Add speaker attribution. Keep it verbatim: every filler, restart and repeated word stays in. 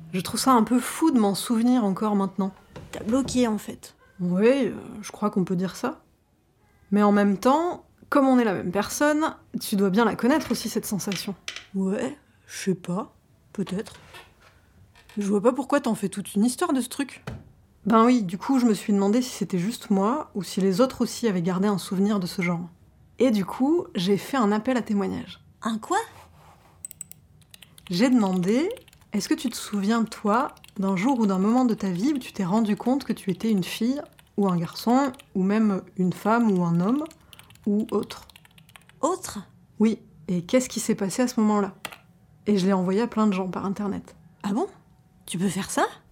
Speaker 1: Je trouve ça un peu fou de m'en souvenir encore maintenant.
Speaker 2: T'as bloqué en fait.
Speaker 1: Oui, euh, je crois qu'on peut dire ça. Mais en même temps, comme on est la même personne, tu dois bien la connaître aussi, cette sensation.
Speaker 2: Ouais, je sais pas. Peut-être. Je vois pas pourquoi t'en fais toute une histoire de ce truc.
Speaker 1: Ben oui, du coup, je me suis demandé si c'était juste moi, ou si les autres aussi avaient gardé un souvenir de ce genre. Et du coup, j'ai fait un appel à témoignage.
Speaker 2: Un quoi?
Speaker 1: J'ai demandé, est-ce que tu te souviens, toi, d'un jour ou d'un moment de ta vie où tu t'es rendu compte que tu étais une fille, ou un garçon, ou même une femme ou un homme, ou autre?
Speaker 2: Autre?
Speaker 1: Oui, et qu'est-ce qui s'est passé à ce moment-là? Et je l'ai envoyé à plein de gens par internet.
Speaker 2: Ah bon? Tu peux faire ça?